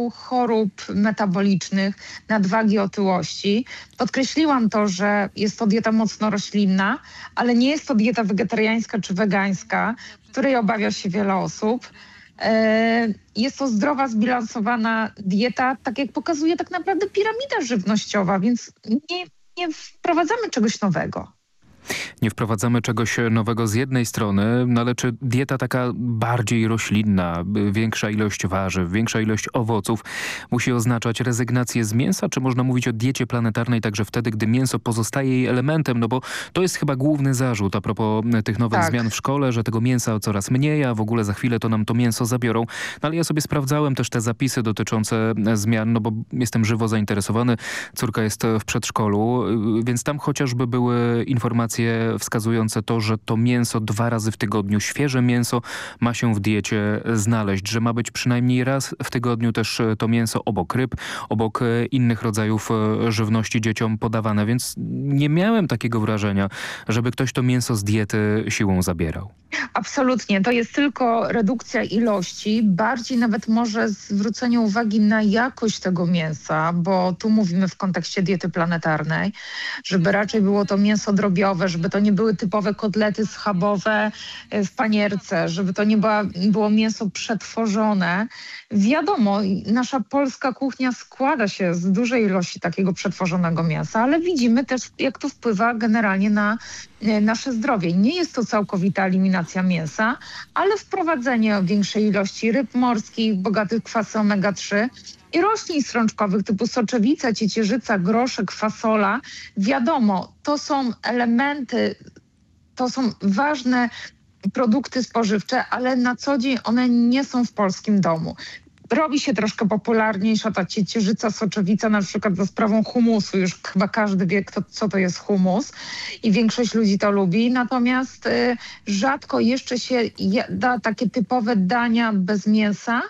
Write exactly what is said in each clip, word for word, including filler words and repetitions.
wielu chorób metabolicznych, nadwagi, otyłości. Podkreśliłam to, że jest to dieta mocno roślinna, ale nie jest to dieta wegetariańska czy wegańska, której obawia się wiele osób. Jest to zdrowa, zbilansowana dieta, tak jak pokazuje tak naprawdę piramida żywnościowa, więc nie, nie wprowadzamy czegoś nowego. Nie wprowadzamy czegoś nowego z jednej strony, no ale czy dieta taka bardziej roślinna, większa ilość warzyw, większa ilość owoców musi oznaczać rezygnację z mięsa? Czy można mówić o diecie planetarnej także wtedy, gdy mięso pozostaje jej elementem? No bo to jest chyba główny zarzut a propos tych nowych Tak. zmian w szkole, że tego mięsa coraz mniej, a w ogóle za chwilę to nam to mięso zabiorą. No ale ja sobie sprawdzałem też te zapisy dotyczące zmian, no bo jestem żywo zainteresowany. Córka jest w przedszkolu, więc tam chociażby były informacje wskazujące to, że to mięso dwa razy w tygodniu, świeże mięso ma się w diecie znaleźć, że ma być przynajmniej raz w tygodniu też to mięso obok ryb, obok innych rodzajów żywności dzieciom podawane, więc nie miałem takiego wrażenia, żeby ktoś to mięso z diety siłą zabierał. Absolutnie. To jest tylko redukcja ilości, bardziej nawet może zwrócenie uwagi na jakość tego mięsa, bo tu mówimy w kontekście diety planetarnej, żeby raczej było to mięso drobiowe, żeby to nie były typowe kotlety schabowe w panierce, żeby to nie była, było mięso przetworzone. Wiadomo, nasza polska kuchnia składa się z dużej ilości takiego przetworzonego mięsa, ale widzimy też, jak to wpływa generalnie na nasze zdrowie. Nie jest to całkowita eliminacja mięsa, ale wprowadzenie większej ilości ryb morskich, bogatych w kwasy omega trzy i roślin strączkowych typu soczewica, ciecierzyca, groszek, fasola. Wiadomo, to są elementy, to są ważne produkty spożywcze, ale na co dzień one nie są w polskim domu. Robi się troszkę popularniejsza ta ciecierzyca, soczewica, na przykład za sprawą humusu. Już chyba każdy wie, kto, co to jest humus i większość ludzi to lubi. Natomiast y, rzadko jeszcze się da takie typowe dania bez mięsa,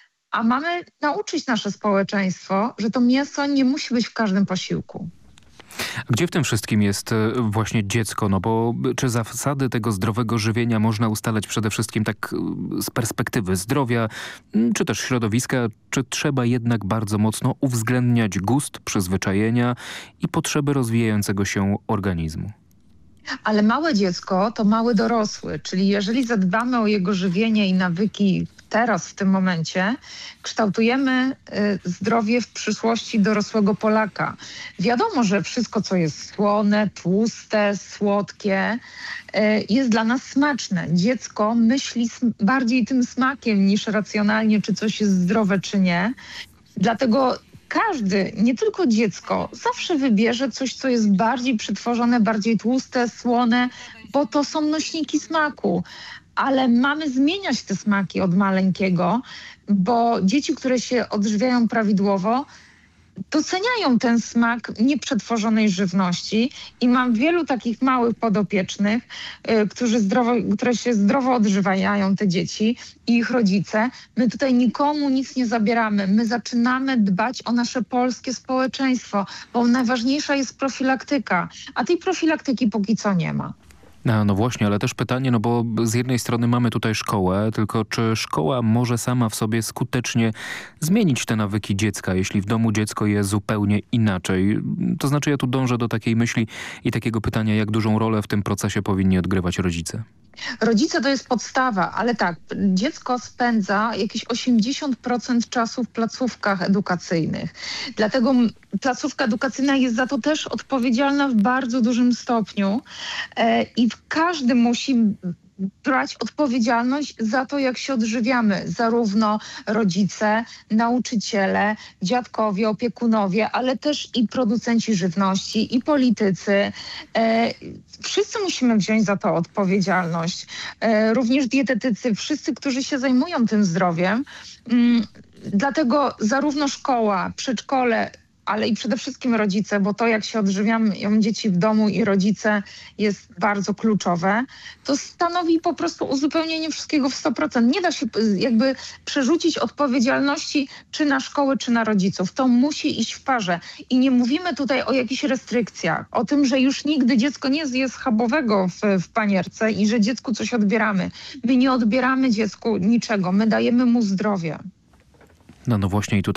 a mamy nauczyć nasze społeczeństwo, że to mięso nie musi być w każdym posiłku. Gdzie w tym wszystkim jest właśnie dziecko? No bo czy zasady tego zdrowego żywienia można ustalać przede wszystkim tak z perspektywy zdrowia, czy też środowiska, czy trzeba jednak bardzo mocno uwzględniać gust, przyzwyczajenia i potrzeby rozwijającego się organizmu? Ale małe dziecko to mały dorosły, czyli jeżeli zadbamy o jego żywienie i nawyki teraz, w tym momencie, kształtujemy y, zdrowie w przyszłości dorosłego Polaka. Wiadomo, że wszystko, co jest słone, tłuste, słodkie, y, jest dla nas smaczne. Dziecko myśli sm- bardziej tym smakiem niż racjonalnie, czy coś jest zdrowe, czy nie. Dlatego każdy, nie tylko dziecko, zawsze wybierze coś, co jest bardziej przetworzone, bardziej tłuste, słone, bo to są nośniki smaku. Ale mamy zmieniać te smaki od maleńkiego, bo dzieci, które się odżywiają prawidłowo, doceniają ten smak nieprzetworzonej żywności i mam wielu takich małych podopiecznych, y, którzy zdrowo, które się zdrowo odżywiają, te dzieci i ich rodzice. My tutaj nikomu nic nie zabieramy. My zaczynamy dbać o nasze polskie społeczeństwo, bo najważniejsza jest profilaktyka, a tej profilaktyki póki co nie ma. No, no właśnie, ale też pytanie, no bo z jednej strony mamy tutaj szkołę, tylko czy szkoła może sama w sobie skutecznie zmienić te nawyki dziecka, jeśli w domu dziecko je zupełnie inaczej? To znaczy ja tu dążę do takiej myśli i takiego pytania, jak dużą rolę w tym procesie powinni odgrywać rodzice? Rodzice to jest podstawa, ale tak, dziecko spędza jakieś osiemdziesiąt procent czasu w placówkach edukacyjnych. Dlatego placówka edukacyjna jest za to też odpowiedzialna w bardzo dużym stopniu e, i każdy musi brać odpowiedzialność za to, jak się odżywiamy. Zarówno rodzice, nauczyciele, dziadkowie, opiekunowie, ale też i producenci żywności, i politycy. E, wszyscy musimy wziąć za to odpowiedzialność. E, również dietetycy, wszyscy, którzy się zajmują tym zdrowiem. Mm, dlatego zarówno szkoła, przedszkole, ale i przede wszystkim rodzice, bo to jak się odżywiają dzieci w domu i rodzice jest bardzo kluczowe, to stanowi po prostu uzupełnienie wszystkiego w sto procent. Nie da się jakby przerzucić odpowiedzialności czy na szkoły, czy na rodziców. To musi iść w parze. I nie mówimy tutaj o jakichś restrykcjach, o tym, że już nigdy dziecko nie zje schabowego w, w panierce i że dziecku coś odbieramy. My nie odbieramy dziecku niczego, my dajemy mu zdrowie. No, no właśnie i tutaj